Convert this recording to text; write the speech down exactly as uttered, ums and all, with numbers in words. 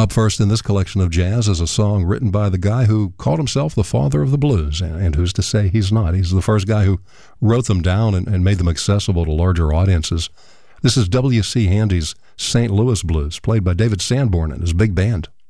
Up first in this collection of jazz is a song written by the guy who called himself the father of the blues, and who's to say he's not. He's the first guy who wrote them down and, and made them accessible to larger audiences. This is W C. Handy's Saint Louis Blues, played by David Sanborn and his big band.